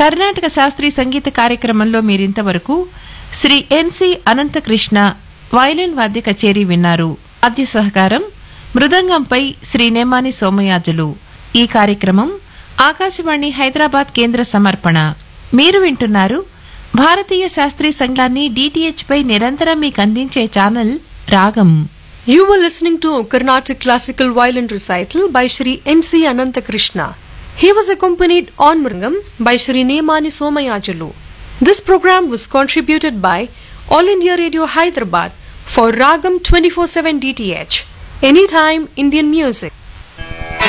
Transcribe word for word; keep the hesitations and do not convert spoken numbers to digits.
కర్ణాటక శాస్త్రీయ సంగీత కార్యక్రమంలో మీరింతవరకు శ్రీ ఎన్సి అనంతకృష్ణ వయలిన్ వాద్య కచేరీ విన్నారు. వాద్య సహకారం మృదంగంపై శ్రీ నేమాని సోమయాజులు. ఈ కార్యక్రమం ఆకాశవాణి హైదరాబాద్ కేంద్ర సమర్పణ. మీరు వింటున్నారు భారతీయ శాస్త్రీయ సంగీతాన్ని డిటిహెచ్ పై నిరంతరం మీకు అందించే ఛానల్ రాగం. You were listening to Carnatic Classical Violin Recital by Shri N C Anantakrishna. He was accompanied on mridangam by Shri Nemani Somayajalu. This program was contributed by All India Radio Hyderabad for Ragam twenty-four seven D T H. Anytime Indian music.